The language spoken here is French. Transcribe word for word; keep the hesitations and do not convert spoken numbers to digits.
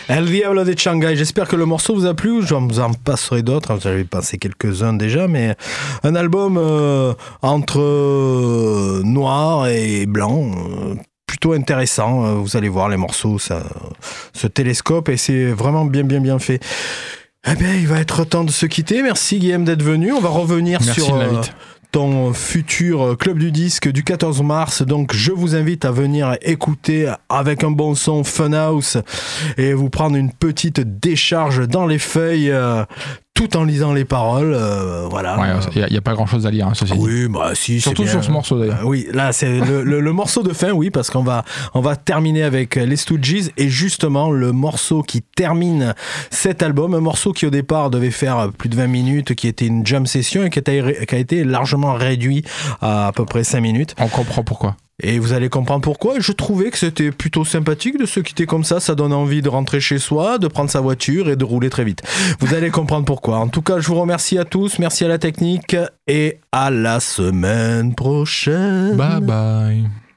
El Diablo de Shanghai. J'espère que le morceau vous a plu. Je vous en passerai d'autres. J'avais pensé quelques-uns déjà, mais un album euh, entre euh, noir et blanc. Euh, plutôt intéressant. Vous allez voir les morceaux, ça se télescope et c'est vraiment bien, bien, bien fait. Eh bien, il va être temps de se quitter. Merci Guillaume d'être venu. On va revenir Merci sur de euh, l'invite. ton futur Club du Disque du quatorze mars. Donc, je vous invite à venir écouter avec un bon son Funhouse et vous prendre une petite décharge dans les feuilles euh, tout en lisant les paroles. Euh, voilà. Il n'y a, a pas grand chose à lire, hein, ceci dit. Oui, bah si. Surtout c'est bien. sur ce morceau d'ailleurs. Euh, oui, là, c'est le, le, le morceau de fin, oui, parce qu'on va, on va terminer avec les Stooges et justement le morceau qui termine cet album, un morceau qui au départ devait faire plus de vingt minutes, qui était une jam session et qui a été, qui a été largement réduit à à peu près cinq minutes. On comprend pourquoi. Et vous allez comprendre pourquoi. Je trouvais que c'était plutôt sympathique de se quitter comme ça. Ça donne envie de rentrer chez soi, de prendre sa voiture et de rouler très vite. Vous allez comprendre pourquoi. En tout cas, je vous remercie à tous. Merci à la technique et à la semaine prochaine. Bye bye.